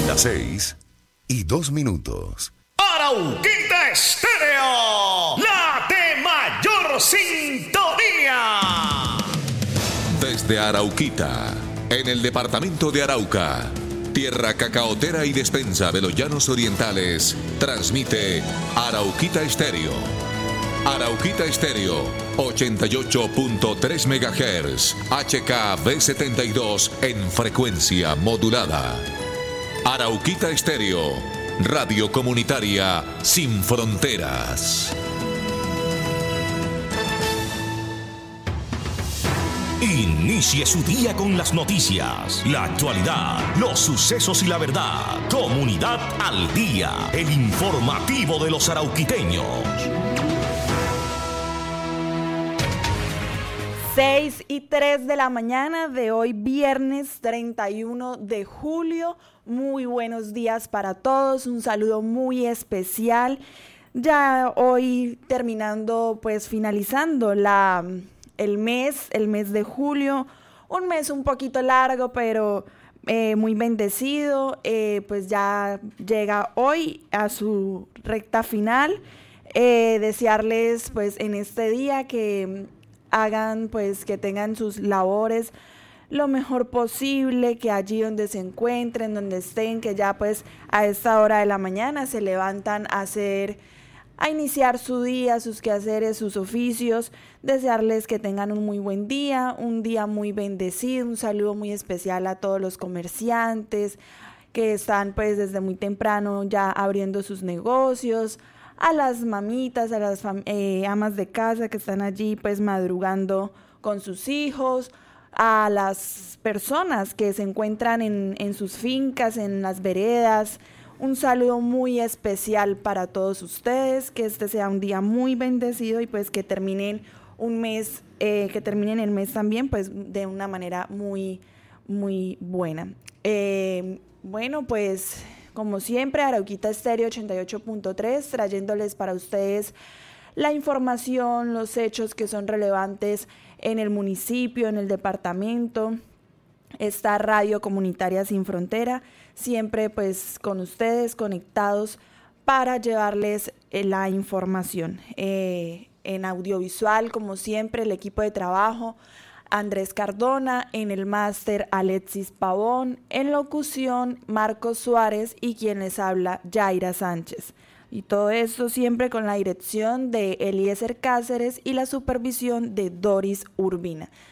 Las 6:02. Arauquita Estéreo, la de mayor sintonía. Desde Arauquita, en el departamento de Arauca, tierra cacaotera y despensa de los llanos orientales, transmite Arauquita Estéreo. Arauquita Estéreo, 88.3 MHz, HKB72 en frecuencia modulada. Arauquita Estéreo, radio comunitaria sin fronteras. Inicie su día con las noticias, la actualidad, los sucesos y la verdad. Comunidad al Día, el informativo de los arauquiteños. 6:03 de la mañana de hoy, viernes 31 de julio. Muy buenos días para todos, un saludo muy especial. Ya hoy terminando, pues finalizando el mes de julio, un mes un poquito largo, pero muy bendecido, pues ya llega hoy a su recta final. Desearles pues en este día que hagan, pues que tengan sus labores lo mejor posible, que allí donde se encuentren, donde estén, que ya pues a esta hora de la mañana se levantan a iniciar su día, sus quehaceres, sus oficios. Desearles que tengan un muy buen día, un día muy bendecido, un saludo muy especial a todos los comerciantes que están pues desde muy temprano ya abriendo sus negocios, a las mamitas, a las amas de casa que están allí pues madrugando con sus hijos, a las personas que se encuentran en sus fincas, en las veredas. Un saludo muy especial para todos ustedes, que este sea un día muy bendecido y pues que terminen el mes también pues de una manera muy, muy buena. Bueno, pues como siempre, Arauquita Estéreo 88.3, trayéndoles para ustedes la información, los hechos que son relevantes en el municipio, en el departamento. Esta radio comunitaria sin frontera, siempre pues con ustedes conectados para llevarles la información. En audiovisual, como siempre, el equipo de trabajo, Andrés Cardona, en el máster Alexis Pavón, en locución Marcos Suárez y quien les habla, Yaira Sánchez. Y todo esto siempre con la dirección de Eliezer Cáceres y la supervisión de Doris Urbina.